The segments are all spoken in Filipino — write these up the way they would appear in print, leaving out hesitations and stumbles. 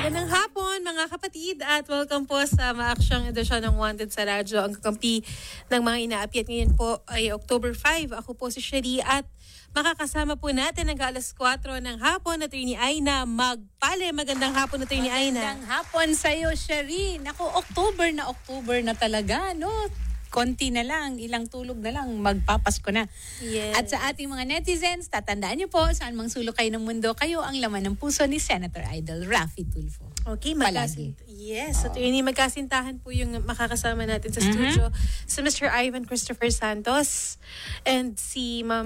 Magandang hapon mga kapatid at welcome po sa maaksyang edisyon ng Wanted sa Radyo. Ang kakampi ng mga inaapi at ngayon po ay October 5. Ako po si Sherry at makakasama po natin hanggang alas 4 ng hapon Attorney Aina Magpale. Magandang hapon Attorney Aina. Magandang hapon sa iyo, Sherry. Naku, October na talaga, no? Konti na lang, ilang tulog na lang, magpapasko na. Yes. At sa ating mga netizens, tatandaan niyo po, saan mang sulok kayo ng mundo, kayo ang laman ng puso ni Senator Idol Raffy Tulfo. Okay, Palagi. Yes, Attorney, magkasintahan po yung makakasama natin sa studio. Si Mr. Ivan Christopher Santos and si Ma'am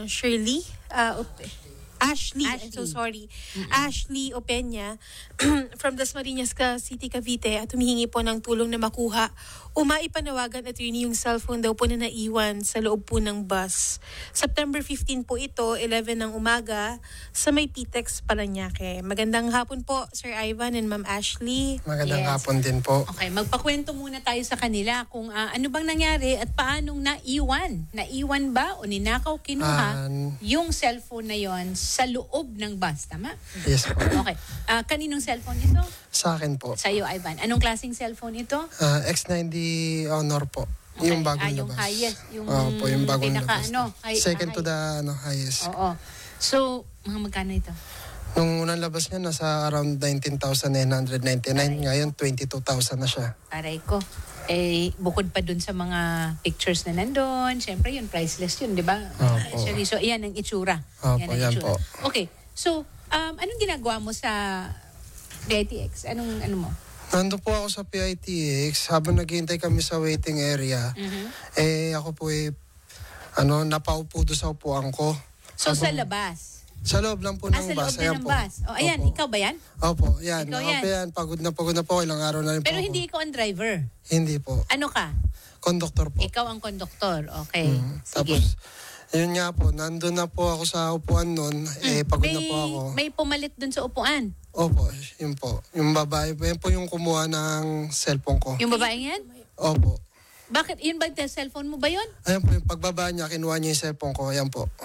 Ashley, I'm so sorry. Ashley Opeña from Dasmariñas City, Cavite at humihingi po ng tulong na makuha o maipanawagan at yun yung cellphone daw po na naiwan sa loob po ng bus. September 15 po ito, 11 ng umaga sa may PTEX Parañaque. Magandang hapon po, Sir Ivan and Ma'am Ashley. Magandang Yes. hapon din po. Okay, magpakwento muna tayo sa kanila kung ano bang nangyari at paanong naiwan. Naiwan ba o ninakaw, kinuha yung cellphone na yon sa loob ng bus, tama? Yes po. Okay. Kaninong cellphone ito? Sa akin po. Sa iyo, Ivan. Anong klaseng cellphone ito? X90 Honor po. Okay. Yung bagong yung labas. highest. Yung po, yung bagong labas. Second to high. the highest. Oo. So, mga magkano ito? Nung unang labas niya, nasa around 19,999. Ngayon, 22,000 na siya. Aray ko. Bukod pa dun sa mga pictures na nandun, syempre yun, priceless yun, di ba? Opo. Actually, so, iyan ang itsura. Opo, ang yan itsura. po. Okay. So, anong ginagawa mo sa DITX? Ano mo? Nandun po ako sa PITX. Habang naghihintay kami sa waiting area, ako po napaupo doon sa upuan ko. So, sa labas? Sa loob lang po ng Sa bus. loob na ng bus. O, ayan, Opo. ikaw ba yan? Opo, yan. Ikaw Ako yan. po yan. Pagod na po. Ilang araw na rin po Pero ako. hindi ikaw ang driver. Hindi po. Ano ka? Konduktor po. Ikaw ang konduktor. Okay. Sige. Tapos, yun nga po, nandun na po ako sa upuan nun, pagod na po ako. May pumalit dun sa upuan. Opo, yun po. Yung babae, yun po yung kumuha ng cellphone ko. Yung babaeng yan? Opo. Bakit? Yun ba yung cellphone mo ba yun? Ayan po, yung pagbaba niya, kinuha niya yung cellphone ko. Ayan po.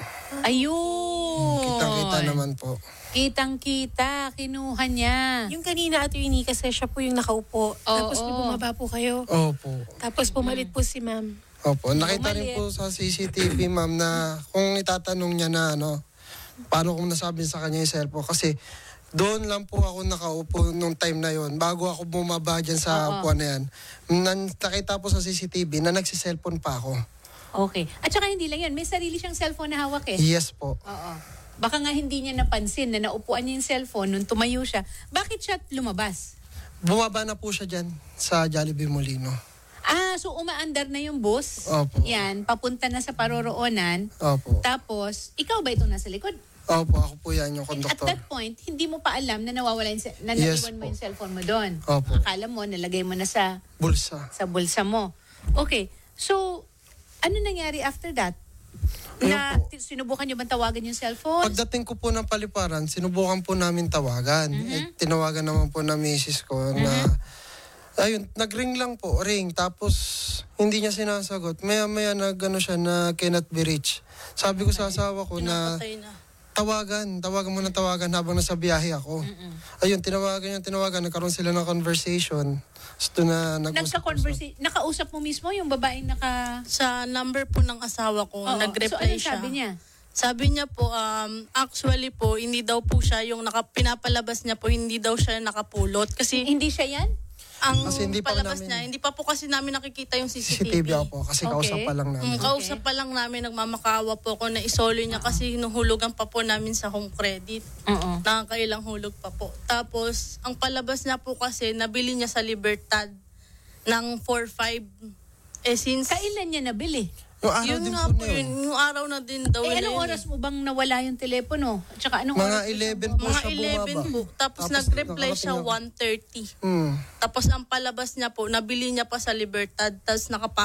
Ayun! Kitang-kita naman po. Kitang-kita. Kinuha niya. Yung kanina Attorney kasi siya po yung nakaupo. Tapos may bumaba po kayo. Opo. Tapos pumalit po si Ma'am. Opo. Nakita rin po sa CCTV, ma'am, na kung itatanong niya na paano kung nasabi sa kanya yung cellphone. Kasi doon lang po ako nakaupo nung time na yon bago ako bumaba dyan sa upuan na yan. Nakita po sa CCTV na nagsiselfone pa ako. Okay. At saka hindi lang yan. May sarili siyang cellphone na hawak eh. Yes po. Oo. Baka nga hindi niya napansin na naupuan niya yung cellphone nung tumayo siya. Bakit siya lumabas? Bumaba na po siya dyan sa Jollibee Molino. So umaandar na yung bus. Opo. Yan, papunta na sa paroroonan. Opo. Tapos, ikaw ba itong nasa likod? Opo, ako po yan yung At konduktor. that point, hindi mo pa alam na nawawala yung, na Yes naiwan mo po. yung cellphone mo doon. Opo. Akala mo, nalagay mo na sa Bulsa. bulsa mo. Okay. So, ano nangyari after that? Ayun po. Sinubukan niyo bang tawagan yung cellphone? Pagdating ko po ng Paliparan, sinubukan po namin tawagan. Tinawagan naman po na misis ko na, ayun, nag-ring lang po, ring. Tapos, hindi niya sinasagot. Maya-maya siya na cannot be reached. Sabi ko sa asawa ko na, tawagan mo na tawagan habang nasa biyahe ako. Ayun, tinawagan, nagkaroon sila ng conversation. So, na Nagka-conversation. Nakausap mo mismo yung babaeng naka... Sa number po ng asawa ko, Oo. nag-reply So, ano siya. sabi niya? Sabi niya po, actually po, hindi daw po siya yung pinapalabas niya po, hindi daw siya nakapulot. Kasi Hindi siya yan? ang Kasi hindi pa palabas namin- niya, hindi pa po kasi namin nakikita yung CCTV CCTV. ako po kasi kausap pa lang namin. Kausap pa lang namin, nagmamakaawa po ako na isolo niya kasi hinuhulugan pa po namin sa home credit. Oo. Nakakailang hulog pa po. Tapos, ang palabas niya po kasi, nabili niya sa Libertad ng 4-5. Since... Kailan niya nabili? Yung araw Yun din nga po po na yun. Yung araw na din daw na Anong yun. oras mo bang nawala yung telepono? At saka anong Mga oras? 11 po Mga siya 11 bumaba. po. Tapos nag-reply siya 1:30. Tapos ang palabas niya po, nabili niya pa sa Libertad. Tapos